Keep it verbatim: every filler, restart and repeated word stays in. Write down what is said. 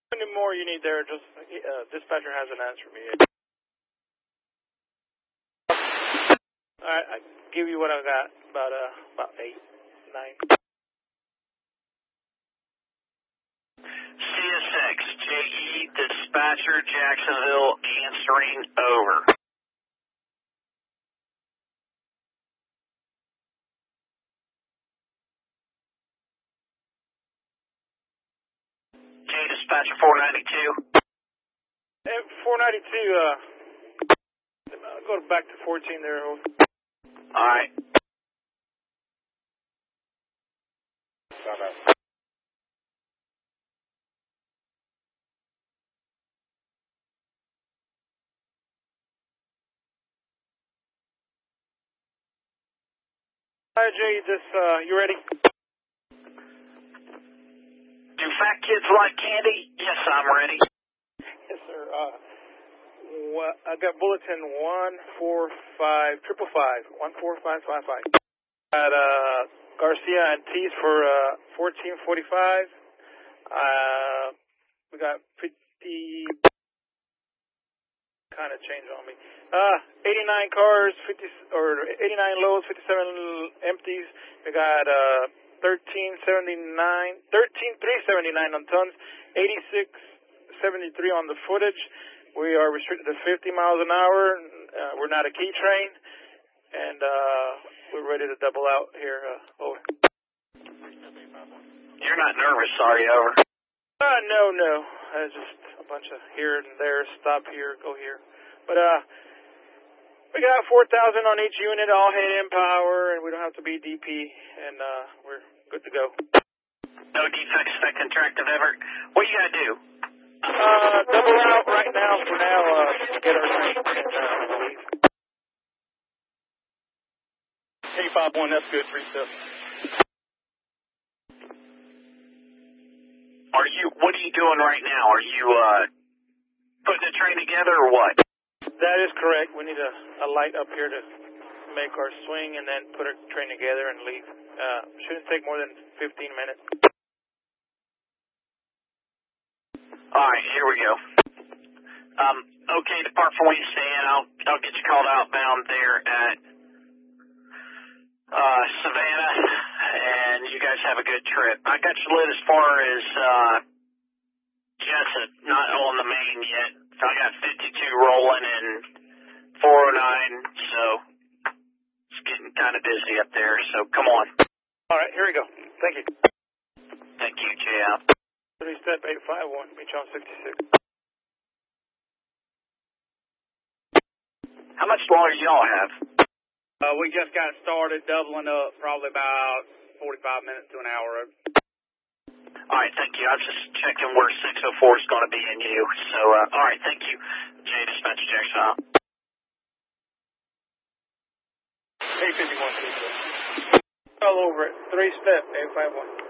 Any more you need there, just uh, dispatcher hasn't answered me yet. Alright, I give you what I got, about uh, about eight, nine. C S X, J E, dispatcher, Jacksonville, answering, over. J dispatcher four ninety-two. Hey, four ninety-two, uh, I'll go back to fourteen there. Alright. Hi, Jay, this, uh, you ready? Do fat kids like candy? Yes, I'm ready. Yes, sir. Uh, what, I got bulletin one four five triple five one four five five five. Got uh Garcia and Tees for uh fourteen forty five. Uh, we got fifty. Kind of changed on me. Uh, eighty-nine cars, fifty or eighty-nine loads, fifty-seven empties. We got uh thirteen seventy-nine, thirteen three seventy-nine on tons, eighty-six seventy-three on the footage. We are restricted to fifty miles an hour. Uh, we're not a key train, and uh, we're ready to double out here. Uh, over. You're not nervous, are you? Over. Uh, no, no. Uh, just a bunch of here and there, stop here, go here. But uh, we got four thousand on each unit, all head in power, and we don't have to be D P, and uh, we're good to go. No defects affecting tractive ever. What you gotta do? Uh, double out right now for now, uh, to get our train and uh, leave. eight five one, that's good, three steps. Are you, what are you doing right now? Are you, uh, putting the train together or what? That is correct. We need a, a light up here to make our swing and then put our train together and leave. Uh, shouldn't take more than fifteen minutes. Alright, here we go. Um, okay, depart from where you stand. I'll, I'll get you called outbound there at, uh, Savannah, and you guys have a good trip. I got you lit as far as, uh, Jessup, not on the main yet. So I got fifty-two rolling and four oh nine, so it's getting kind of busy up there, so come on. Alright, here we go. Thank you. Thank you, Jay. Out. Three step eight five one, meet you on sixty-six. How much longer do y'all have? Uh, we just got started doubling up, probably about forty-five minutes to an hour. Alright, thank you. I was just checking where six oh four is going to be in you. So, uh, alright, thank you. Jay, dispatcher Jackson out. eight fifty-one, all over it. Three step eight five one.